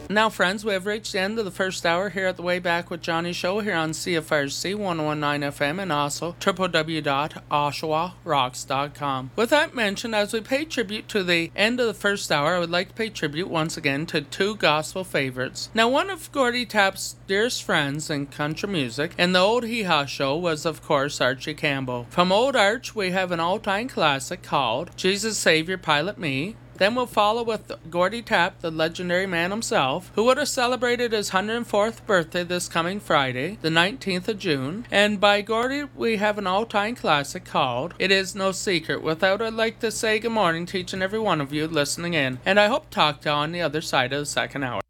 Now, friends, we have reached the end of the first hour here at the Way Back with Johnny show here on CFRC 1019 FM and also www.oshawarocks.com. With that mentioned, as we pay tribute to the end of the first hour, I would like to pay tribute once again to two gospel favorites. Now, one of Gordy Tapp's dearest friends in country music and the old Hee-Haw show was, of course, Archie Campbell. From Old Arch, we have an all-time classic called Jesus Savior Pilot Me. Then we'll follow with Gordy Tapp, the legendary man himself, who would have celebrated his 104th birthday this coming Friday, the 19th of June. And by Gordy, we have an all-time classic called It Is No Secret. Without, I'd like to say good morning to each and every one of you listening in, and I hope to talk to you on the other side of the second hour.